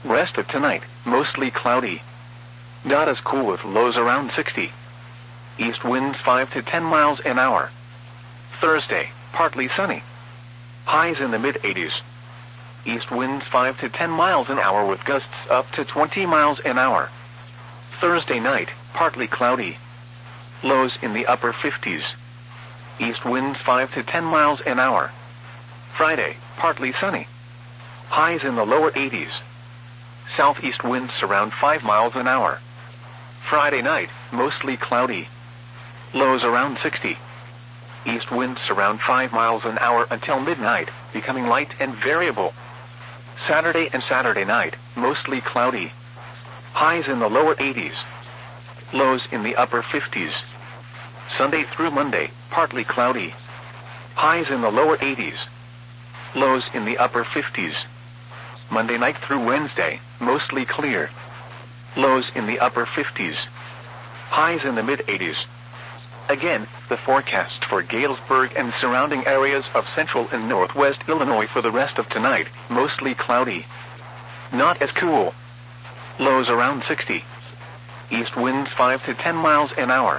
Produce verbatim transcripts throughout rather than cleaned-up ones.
Rest of tonight, mostly cloudy. Not as cool with lows around sixty. East winds five to ten miles an hour. Thursday, partly sunny. Highs in the mid eighties. East winds five to ten miles an hour with gusts up to twenty miles an hour. Thursday night, partly cloudy. Lows in the upper fifties. East winds five to ten miles an hour. Friday, partly sunny. Highs in the lower eighties. Southeast winds around five miles an hour. Friday night, mostly cloudy. Lows around sixty. East winds around five miles an hour until midnight, becoming light and variable. Saturday and Saturday night, mostly cloudy. Highs in the lower eighties. Lows in the upper fifties. Sunday through Monday, partly cloudy. Highs in the lower eighties. Lows in the upper fifties. Monday night through Wednesday, mostly clear. Lows in the upper fifties. Highs in the mid eighties. Again, the forecast for Galesburg and surrounding areas of central and northwest Illinois for the rest of tonight, mostly cloudy. Not as cool. Lows around sixty. East winds five to ten miles an hour.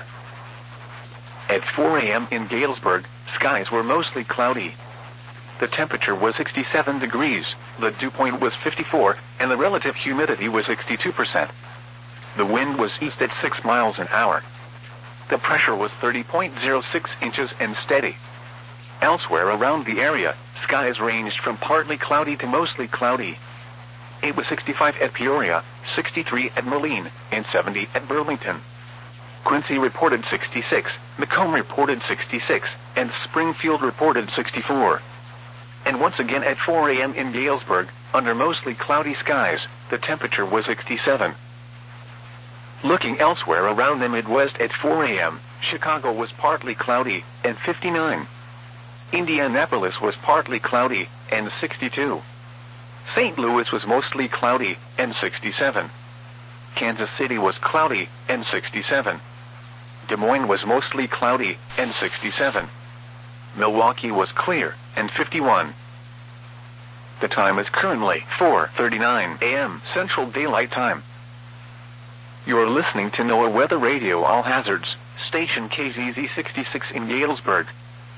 At four a.m. in Galesburg, skies were mostly cloudy. The temperature was sixty-seven degrees, the dew point was fifty-four, and the relative humidity was sixty-two percent. The wind was east at six miles an hour. The pressure was thirty point zero six inches and steady. Elsewhere around the area, skies ranged from partly cloudy to mostly cloudy. It was sixty-five at Peoria, sixty-three at Moline, and seventy at Burlington. Quincy reported sixty-six, Macomb reported sixty-six, and Springfield reported sixty-four. And once again at four a.m. in Galesburg, under mostly cloudy skies, the temperature was sixty-seven. Looking elsewhere around the Midwest at four a.m., Chicago was partly cloudy, and fifty-nine. Indianapolis was partly cloudy, and sixty-two. Saint Louis was mostly cloudy, and sixty-seven. Kansas City was cloudy, and sixty-seven. Des Moines was mostly cloudy, and sixty-seven. Milwaukee was clear, and fifty-one. The time is currently four thirty-nine a.m. Central Daylight Time. You're listening to NOAA Weather Radio All Hazards, station K Z Z sixty-six in Galesburg.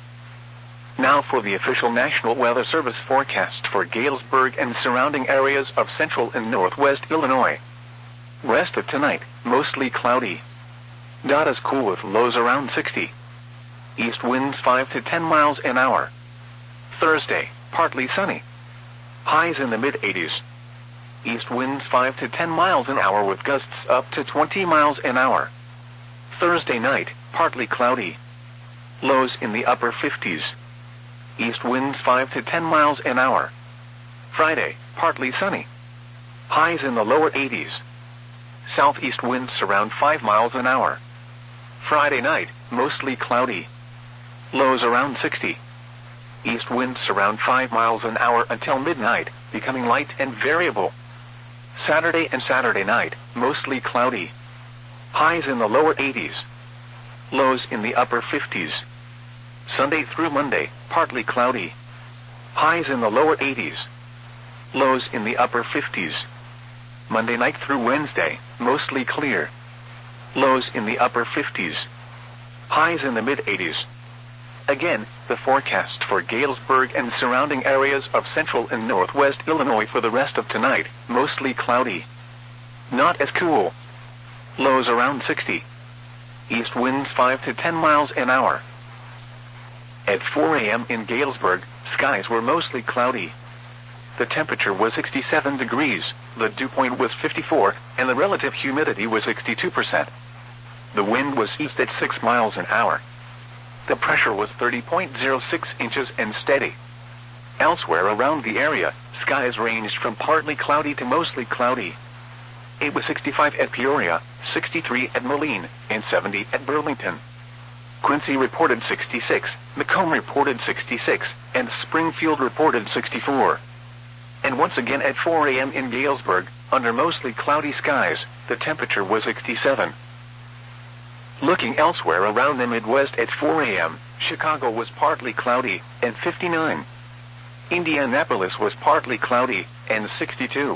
Now for the official National Weather Service forecast for Galesburg and surrounding areas of central and northwest Illinois. Rest of tonight, mostly cloudy. Not as cool with lows around sixty. East winds five to ten miles an hour. Thursday, partly sunny. Highs in the mid eighties. East winds five to ten miles an hour with gusts up to twenty miles an hour. Thursday night, partly cloudy. Lows in the upper fifties. East winds five to ten miles an hour. Friday, partly sunny. Highs in the lower eighties. Southeast winds around five miles an hour. Friday night, mostly cloudy. Lows around sixty. East winds around five miles an hour until midnight, becoming light and variable. Saturday and Saturday night, mostly cloudy. Highs in the lower eighties. Lows in the upper fifties. Sunday through Monday, partly cloudy. Highs in the lower eighties. Lows in the upper fifties. Monday night through Wednesday, mostly clear. Lows in the upper fifties. Highs in the mid eighties. Again, the forecast for Galesburg and surrounding areas of central and northwest Illinois for the rest of tonight, mostly cloudy. Not as cool. Lows around sixty. East winds five to ten miles an hour. At four a.m. in Galesburg, skies were mostly cloudy. The temperature was sixty-seven degrees, the dew point was fifty-four, and the relative humidity was sixty-two percent. The wind was east at six miles an hour. The pressure was thirty point zero six inches and steady. Elsewhere around the area, skies ranged from partly cloudy to mostly cloudy. It was sixty-five at Peoria, sixty-three at Moline, and seventy at Burlington. Quincy reported sixty-six, Macomb reported sixty-six, and Springfield reported sixty-four. And once again at four a.m. in Galesburg, under mostly cloudy skies, the temperature was sixty-seven. Looking elsewhere around the Midwest at four a.m., Chicago was partly cloudy, and fifty-nine. Indianapolis was partly cloudy, and sixty-two.